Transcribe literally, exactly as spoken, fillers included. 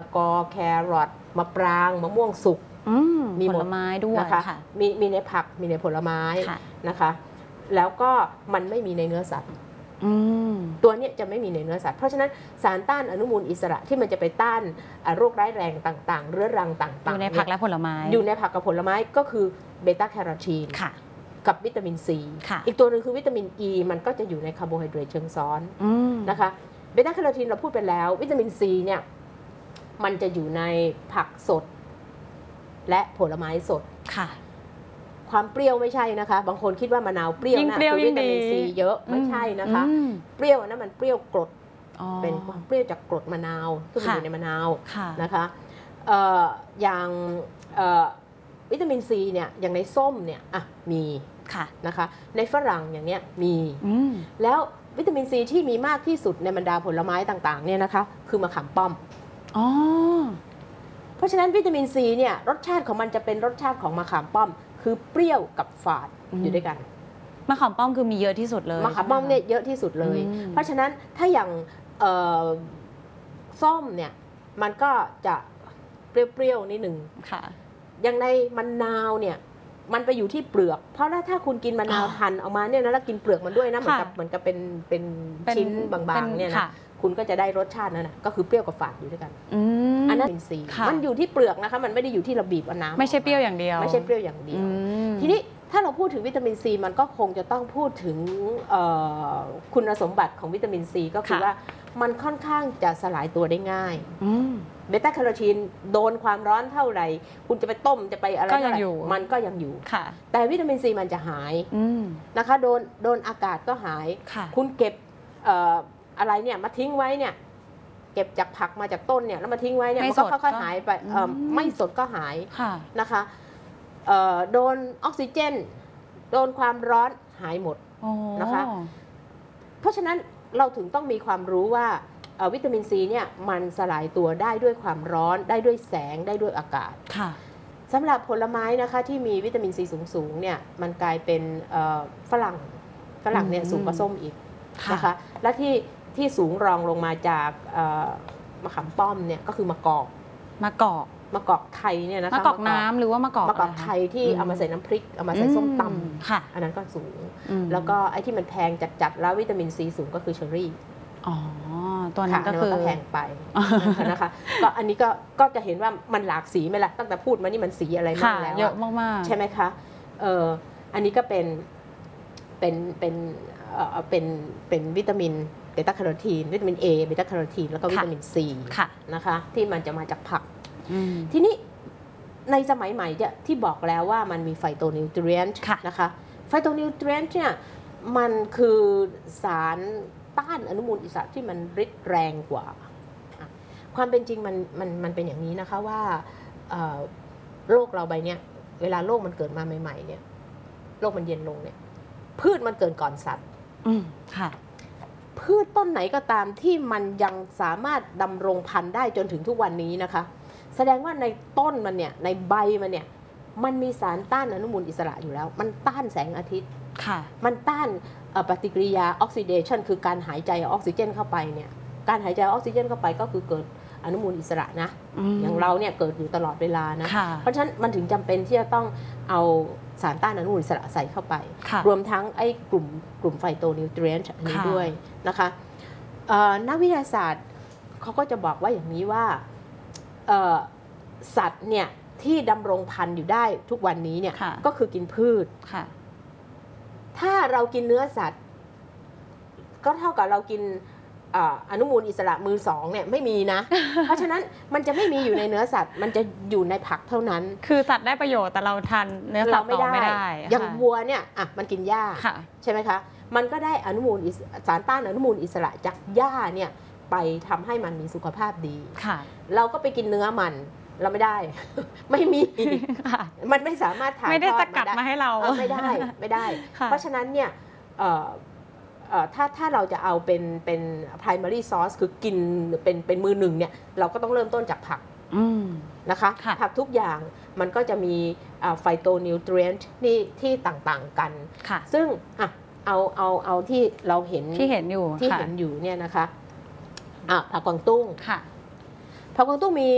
กอแครอทมะปรางมะม่วงสุกมีผลไม้ด้วยนะคะมีมีในผักมีในผลไม้นะคะแล้วก็มันไม่มีในเนื้อสัตว์ตัวนี้จะไม่มีในเนื้อสัตว์เพราะฉะนั้นสารต้านอนุมูลอิสระที่มันจะไปต้านโรคร้ายแรงต่างๆเรื้อรังต่างๆอยู่ในผักและผลไม้อยู่ในผักกับผลไม้ก็คือเบต้าแคโรทีนกับวิตามินซีอีกตัวหนึ่งคือวิตามินอ e, มันก็จะอยู่ในคาร์โบไฮเดรตเชิงซ้อนนะคะเบต้าแคโรทีนเราพูดไปแล้ววิตามินซีเนี่ยมันจะอยู่ในผักสดและผลไม้สดค่ะความเปรี้ยวไม่ใช่นะคะบางคนคิดว่ามะนาวเปรี้ยวนะคือวิตามินซีเยอะไม่ใช่นะคะเปรี้ยวนะมันเปรี้ยวกรดเป็นความเปรี้ยวจากกรดมะนาวซึ่งอยู่ในมะนาวนะคะอย่างวิตามินซีเนี่ยอย่างในส้มเนี่ยอ่ะมีนะคะในฝรั่งอย่างเนี้ยมีแล้ววิตามินซีที่มีมากที่สุดในบรรดาผลไม้ต่างๆเนี่ยนะคะคือมะขามป้อมอ๋อเพราะฉะนั้นวิตามินซีเนี่ยรสชาติของมันจะเป็นรสชาติของมะขามป้อมคือเปรี้ยวกับฝาดอยู่ด้วยกันมะขามป้อมคือมีเยอะที่สุดเลยมะขามป้อมเนี่ยเยอะที่สุดเลยเพราะฉะนั้นถ้าอย่างส้มเนี่ยมันก็จะเปรี้ยวๆนิดหนึ่งค่ะอย่างในมะนาวเนี่ยมันไปอยู่ที่เปลือกเพราะถ้าคุณกินมะนาวหั่นออกมาเนี่ยนะแล้วกินเปลือกมันด้วยนะเหมือนกับเหมือนกับเป็นเป็นชิ้นบางๆเนี่ยนะคุณก็จะได้รสชาตินั่นแหะก็คือเปรี้ยวกับฝาดอยู่ด้วยกันอันนั้นเป็นสีมันอยู่ที่เปลือกนะคะมันไม่ได้อยู่ที่เราบีบเอาน้ำไม่ใช่เปรี้ยวอย่างเดียวไม่ใช่เปรี้ยวอย่างเดียวทีนี้ถ้าเราพูดถึงวิตามินซีมันก็คงจะต้องพูดถึงคุณสมบัติของวิตามินซีก็คือว่ามันค่อนข้างจะสลายตัวได้ง่ายเบต้าแคโรทีนโดนความร้อนเท่าไหร่คุณจะไปต้มจะไปอะไรก็ยังอยู่มันก็ยังอยู่แต่วิตามินซีมันจะหายนะคะโดนโดนอากาศก็หายคุณเก็บอะไรเนี่ยมาทิ้งไว้เนี่ยเก็บจากผักมาจากต้นเนี่ยแล้วมาทิ้งไว้เนี่ยมันก็ค่อยๆหายไปไม่สดก็หายนะคะโดนออกซิเจนโดนความร้อนหายหมดนะคะเพราะฉะนั้นเราถึงต้องมีความรู้ว่าวิตามินซีเนี่ยมันสลายตัวได้ด้วยความร้อนได้ด้วยแสงได้ด้วยอากาศสำหรับผลไม้นะคะที่มีวิตามินซีสูงๆเนี่ยมันกลายเป็นฝรั่งฝรั่งเนี่ยสูงกว่าส้มอีกนะคะและที่ที่สูงรองลงมาจากมะขามป้อมเนี่ยก็คือมะกอกมะกอกมะกอกไทยเนี่ยนะคะมะกอกน้ำหรือว่ามะกอกมะกอกไทยที่เอามาใส่น้ำพริกเอามาใส่ส้มตำอันนั้นก็สูงแล้วก็ไอ้ที่มันแพงจัดๆแล้ววิตามินซีสูงก็คือเชอร์รี่อ๋อตัวนั้นก็คือแพงไปนะคะก็อันนี้ก็ก็จะเห็นว่ามันหลากสีไหมล่ะตั้งแต่พูดมานี่มันสีอะไรมากแล้วเยอะมากๆใช่ไหมคะเอออันนี้ก็เป็นเป็นเป็นเป็นเป็นวิตามินเบต้าแคโรทีนวิตามิน A เบต้าแคโรทีนแล้วก็วิตามิน C นะคะที่มันจะมาจากผักทีนี้ในสมัยใหม่เนี่ยที่บอกแล้วว่ามันมีไฟโตนิวทรียนต์นะคะไฟโตนิวทรียนต์เนี่ยมันคือสารต้านอนุมูลอิสระที่มันฤทธิ์แรงกว่าความเป็นจริงมันมันมันเป็นอย่างนี้นะคะว่าโลกเราใบเนี้ยเวลาโลกมันเกิดมาใหม่ๆเนี่ยโลกมันเย็นลงเนี่ยพืชมันเกิดก่อนสัตว์พืชต้นไหนก็ตามที่มันยังสามารถดำรงพันธุ์ได้จนถึงทุกวันนี้นะคะแสดงว่าในต้นมันเนี่ยในใบมันเนี่ยมันมีสารต้านอนุมูลอิสระอยู่แล้วมันต้านแสงอาทิตย์มันต้านปฏิกิริยาออกซิเดชันคือการหายใจออกซิเจนเข้าไปเนี่ยการหายใจออกซิเจนเข้าไปก็คือเกิดอนุมูลอิสระนะอย่างเราเนี่ยเกิดอยู่ตลอดเวลานะเพราะฉะนั้นมันถึงจำเป็นที่จะต้องเอาสารต้านอนุมูลอิสระใส่เข้าไปรวมทั้งไอ้กลุ่มกลุ่มไฟโตนิวทรียนต์นี้ด้วยนะคะนักวิทยาศาสตร์เขาก็จะบอกว่าอย่างนี้ว่าสัตว์เนี่ยที่ดำรงพันธุ์อยู่ได้ทุกวันนี้เนี่ยก็คือกินพืชถ้าเรากินเนื้อสัตว์ก็เท่ากับเรากินอนุมูลอิสระมือสองเนี่ยไม่มีนะ เพราะฉะนั้นมันจะไม่มีอยู่ในเนื้อสัตว์มันจะอยู่ในผักเท่านั้นคือสัตว์ได้ประโยชน์แต่เราทานเนื้อสัตว์ไม่ได้ไม่ได้อย่างวัวเนี่ยอ่ะมันกินหญ้าใช่ไหมคะมันก็ได้อนุมูลสารต้านอนุมูลอิสระจากหญ้าเนี่ยไปทำให้มันมีสุขภาพดีเราก็ไปกินเนื้อมันเราไม่ได้ไม่มีมันไม่สามารถถ่ายทอดไม่ได้สกัดมาให้เราไม่ได้ไม่ได้เพราะฉะนั้นเนี่ยถ้าถ้าเราจะเอาเป็นเป็น primary source คือกินเป็นเป็นมือหนึ่งเนี่ยเราก็ต้องเริ่มต้นจากผักนะคะผักทุกอย่างมันก็จะมีไฟโตนิวทรียนต์ที่ที่ต่างๆกันซึ่งอ่ะเอาเอาเอาที่เราเห็นที่เห็นอยู่ที่เห็นอยู่เนี่ยนะคะอ่ะผักกวางตุ้งผักกวางตุ้งมี